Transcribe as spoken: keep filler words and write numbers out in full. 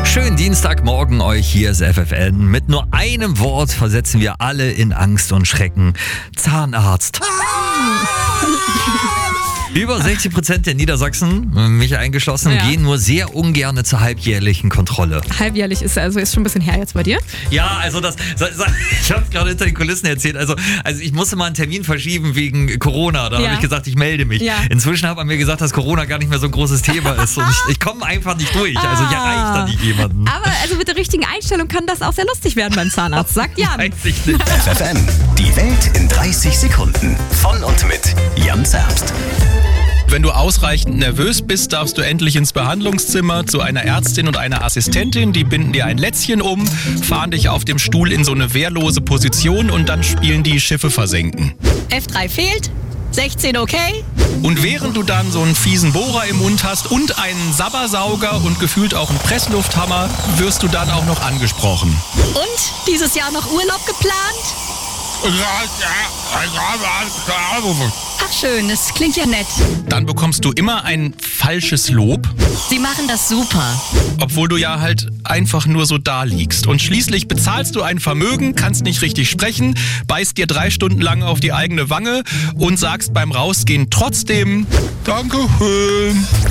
Schönen Dienstagmorgen euch, hier ist F F N. Mit nur einem Wort versetzen wir alle in Angst und Schrecken. Zahnarzt. Über sechzig Prozent der Niedersachsen, mich eingeschlossen, Ja. gehen nur sehr ungern zur halbjährlichen Kontrolle. Halbjährlich ist also ist schon ein bisschen her jetzt bei dir. Ja, also das, ich habe es gerade hinter den Kulissen erzählt. Also, also ich musste mal einen Termin verschieben wegen Corona. Da Ja. habe ich gesagt, ich melde mich. Ja. Inzwischen hat man mir gesagt, dass Corona gar nicht mehr so ein großes Thema ist. Und ich, ich komme einfach nicht durch. Also ich erreiche da nicht jemanden. Aber also mit der richtigen Einstellung kann das auch sehr lustig werden beim Zahnarzt, sagt Jan. Weiß ich nicht. F F N, die Welt in dreißig Sekunden. Von und mit Jan Zerbst. Wenn du ausreichend nervös bist, darfst du endlich ins Behandlungszimmer zu einer Ärztin und einer Assistentin. Die binden dir ein Lätzchen um, fahren dich auf dem Stuhl in so eine wehrlose Position und dann spielen die Schiffe versenken. F drei fehlt, sechzehn okay. Und während du dann so einen fiesen Bohrer im Mund hast und einen Sabbersauger und gefühlt auch einen Presslufthammer, wirst du dann auch noch angesprochen. Und dieses Jahr noch Urlaub geplant? Ach schön, das klingt ja nett. Dann bekommst du immer ein falsches Lob, Sie machen das super. obwohl du ja halt einfach nur so da liegst. Und schließlich bezahlst du ein Vermögen, kannst nicht richtig sprechen, beißt dir drei Stunden lang auf die eigene Wange und sagst beim Rausgehen trotzdem Dankeschön.